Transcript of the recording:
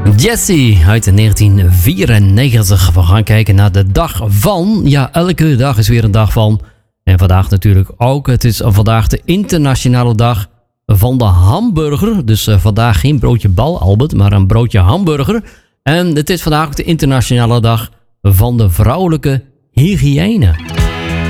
Jessie uit 1994. We gaan kijken naar de dag van. Ja, elke dag is weer een dag van. En vandaag natuurlijk ook. Het is vandaag de internationale dag van de hamburger. Dus vandaag geen broodje bal, Albert, maar een broodje hamburger. En het is vandaag ook de internationale dag van de vrouwelijke hygiëne.